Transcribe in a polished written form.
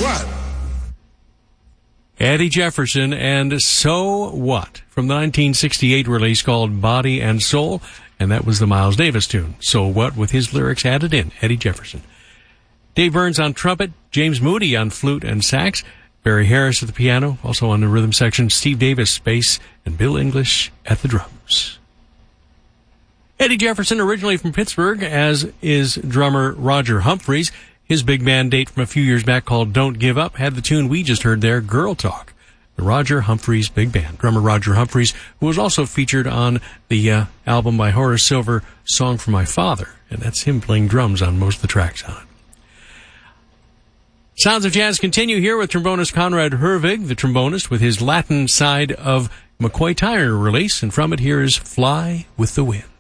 What? Eddie Jefferson and So What from the 1968 release called Body and Soul, and that was the Miles Davis tune, So What, with his lyrics added in, Eddie Jefferson. Dave Burns on trumpet, James Moody on flute and sax, Barry Harris at the piano, also on the rhythm section, Steve Davis bass, and Bill English at the drums. Eddie Jefferson, originally from Pittsburgh, as is drummer Roger Humphreys. His big band date from a few years back called Don't Give Up had the tune we just heard there, Girl Talk. The Roger Humphreys Big Band. Drummer Roger Humphreys, who was also featured on the album by Horace Silver, Song for My Father. And that's him playing drums on most of the tracks on it. Sounds of Jazz continue here with trombonist Conrad Herwig, the trombonist, with his Latin side of McCoy Tyner release. And from it, here is Fly with the Wind.